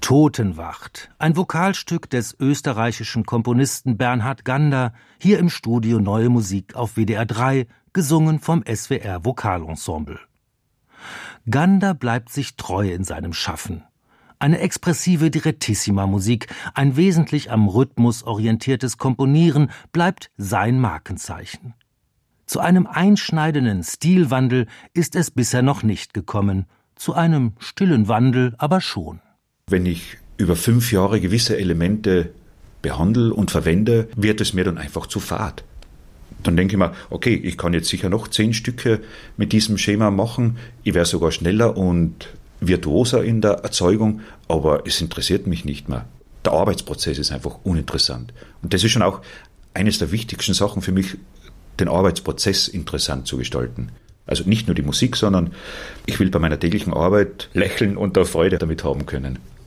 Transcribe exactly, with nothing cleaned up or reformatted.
Totenwacht, ein Vokalstück des österreichischen Komponisten Bernhard Gander, hier im Studio Neue Musik auf W D R drei, gesungen vom S W R Vokalensemble. Gander bleibt sich treu in seinem Schaffen. Eine expressive Direttissima-Musik, ein wesentlich am Rhythmus orientiertes Komponieren bleibt sein Markenzeichen. Zu einem einschneidenden Stilwandel ist es bisher noch nicht gekommen, zu einem stillen Wandel aber schon. Wenn ich über fünf Jahre gewisse Elemente behandle und verwende, wird es mir dann einfach zu fad. Dann denke ich mir, okay, ich kann jetzt sicher noch zehn Stücke mit diesem Schema machen, ich wäre sogar schneller und virtuoser in der Erzeugung, aber es interessiert mich nicht mehr. Der Arbeitsprozess ist einfach uninteressant. Und das ist schon auch eines der wichtigsten Sachen für mich, den Arbeitsprozess interessant zu gestalten. Also nicht nur die Musik, sondern ich will bei meiner täglichen Arbeit lächeln und da Freude damit haben können.